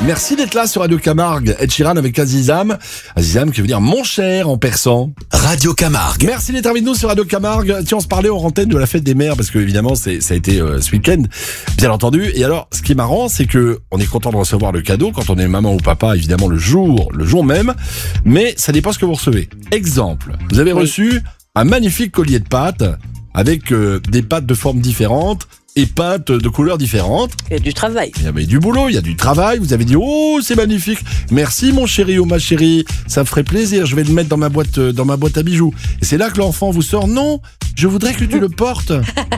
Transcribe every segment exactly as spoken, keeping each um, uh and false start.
Merci d'être là sur Radio Camargue. Ed Sheeran avec Azizam. Azizam qui veut dire mon cher en persan. Radio Camargue. Merci d'être avec nous sur Radio Camargue. Tiens, on se parlait en antenne de la fête des mères parce que évidemment c'est, ça a été euh, ce week-end, bien entendu. Et alors, ce qui est marrant, c'est que on est content de recevoir le cadeau quand on est maman ou papa, évidemment le jour, le jour même. Mais ça dépend ce que vous recevez. Exemple, vous avez Oui. reçu un magnifique collier de pâtes avec euh, des pâtes de formes différentes et pâtes de couleurs différentes. Il y a du travail. Il y avait du boulot, il y a du travail. Vous avez dit oh c'est magnifique. Merci mon chéri ou ma chérie, ça me ferait plaisir. Je vais le mettre dans ma boîte, euh, dans ma boîte à bijoux. Et c'est là que l'enfant vous sort non. Je voudrais que tu le portes.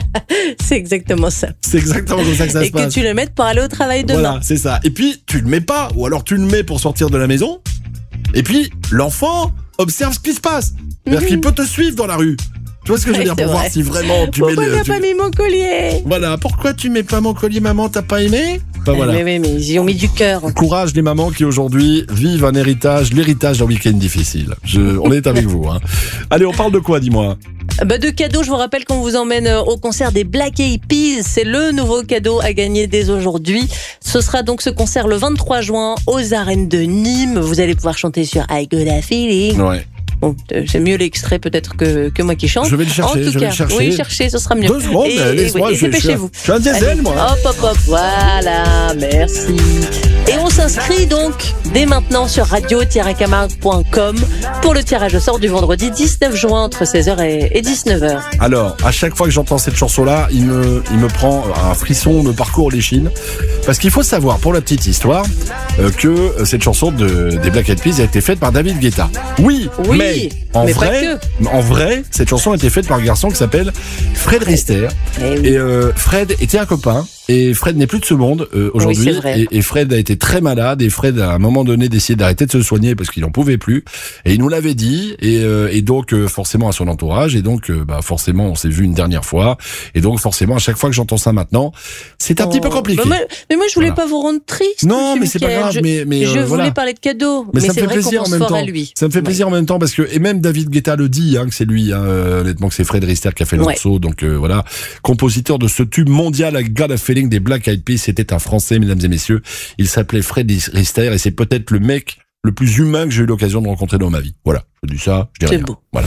C'est exactement ça. C'est exactement comme ça que ça Et se que passe. tu le mettes pour aller au travail demain. Voilà, c'est ça. Et puis tu le mets pas, ou alors tu le mets pour sortir de la maison. Et puis l'enfant observe ce qui se passe. C'est-à-dire Mhm. qu'il peut te suivre dans la rue. Tu vois ce que je veux Ouais, dire c'est pour vrai. voir si vraiment tu Pourquoi mets il le. n'a tu- pas mis mon collier? Voilà. Pourquoi tu mets pas mon collier, maman? T'as pas aimé? Bah voilà. Mais oui, mais ils y ont mis du cœur. Courage les mamans qui aujourd'hui vivent un héritage, l'héritage d'un week-end difficile. Je, on est avec vous. Hein. Allez, on parle de quoi, dis-moi? Bah de cadeaux, je vous rappelle qu'on vous emmène au concert des Black Eyed Peas. C'est le nouveau cadeau à gagner dès aujourd'hui. Ce sera donc ce concert le vingt-trois juin aux arènes de Nîmes. Vous allez pouvoir chanter sur I Got a Feeling. Ouais. Bon, euh, c'est mieux l'extrait peut-être que, que moi qui chante. Je vais le chercher, En tout je vais cas, le chercher. oui, cherchez, ce sera mieux. Deux secondes, Et- mais et- laisse-moi. oui, et je, je, suis un- dépêchez-vous. je suis un diesel, Allez. moi. Hop, hop, hop, voilà, merci. Et on s'inscrit donc dès maintenant sur radio tiret camargue point com pour le tirage au sort du vendredi dix-neuf juin entre seize heures et dix-neuf heures. Alors, à chaque fois que j'entends cette chanson-là, il me, il me prend un frisson, me parcourt l'échine. Parce qu'il faut savoir, pour la petite histoire, euh, que cette chanson de, des Black Eyed Peas a été faite par David Guetta. Oui, Oui, mais en mais pas vrai, en vrai, cette chanson a été faite par un garçon qui s'appelle Fred Rister. Eh oui. Et euh, Fred était un copain. Et Fred n'est plus de ce monde euh, aujourd'hui. Oui, c'est vrai. et, et Fred a été très malade. Et Fred, à un moment donné, décidé d'arrêter de se soigner parce qu'il n'en pouvait plus. Et il nous l'avait dit. Et, euh, et donc, euh, forcément, à son entourage. Et donc, euh, bah, forcément, on s'est vu une dernière fois. Et donc, forcément, à chaque fois que j'entends ça maintenant, c'est un petit peu Oh. compliqué. Mais moi, mais moi, je voulais Voilà. pas vous rendre triste. Non, monsieur mais c'est pas Mickaël. grave. Je, mais mais je euh, voulais voilà. parler de cadeaux. Mais, Mais, ça me c'est fait vrai plaisir qu'on en pense même fort temps. à lui. Ça me fait Ouais. plaisir en même temps parce que et même David Guetta le dit hein, que c'est lui. Hein, euh, honnêtement, que c'est Fred Rister qui a fait le Ouais. morceau. Donc euh, voilà, compositeur de ce tube mondial I Got a Feeling des Black Eyed Peas. C'était un Français, mesdames et messieurs. Il s'appelait Fred Rister et c'est peut-être le mec le plus humain que j'ai eu l'occasion de rencontrer dans ma vie. Voilà, je dis ça, je dis C'est rien. beau. Voilà.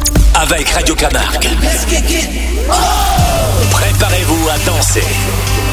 Avec Radio Camargue. Préparez-vous à danser.